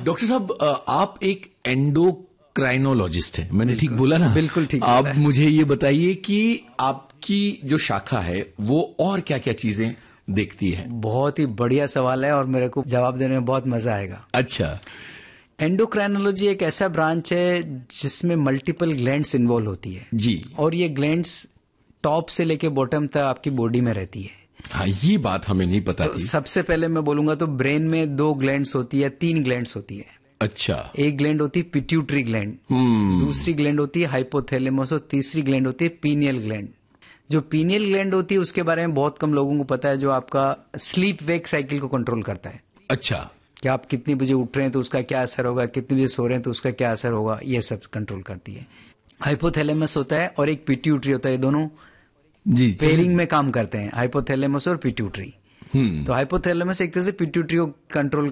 Doctor साहब, आप एक एंडोक्राइनोलॉजिस्ट हैं, मैंने ठीक बोला ना? बिल्कुल ठीक। आप मुझे ये बताइए कि आपकी जो शाखा है वो और क्या क्या चीजें देखती है? बहुत ही बढ़िया सवाल है और मेरे को जवाब देने में बहुत मजा आएगा। अच्छा। एंडोक्राइनोलॉजी एक ऐसा ब्रांच है जिसमें मल्टीपल ग्लैंड्स इन्वॉल्व होती है जी। और ये ग्लैंड्स टॉप से लेके बॉटम तक आपकी बॉडी में रहती है। हाँ, ये बात हमें नहीं पता तो थी। सबसे पहले मैं बोलूंगा तो ब्रेन में 2 ग्लैंड्स होती है, 3 ग्लैंड्स होती है। अच्छा। एक ग्लैंड होती है पिट्यूटरी ग्लैंड, दूसरी ग्लैंड होती है हाइपोथैलेमस और तीसरी ग्लैंड होती है पीनियल ग्लैंड। जो पीनियल ग्लैंड होती है उसके बारे में बहुत कम लोगों को पता है, जो आपका स्लीप वेक साइकिल को कंट्रोल करता है। अच्छा। कि आप कितनी बजे उठ रहे हैं तो उसका क्या असर होगा, कितनी बजे सो रहे हैं तो उसका क्या असर होगा, ये सब कंट्रोल करती है। हाइपोथैलेमस होता है और एक पिट्यूटरी होता है, दोनों जी पेयरिंग में काम करते हैं, हाइपोथैलेमस और पिट्यूटरी। तो हाइपोथैलेमस एक तरह से पिट्यूटरी को कंट्रोल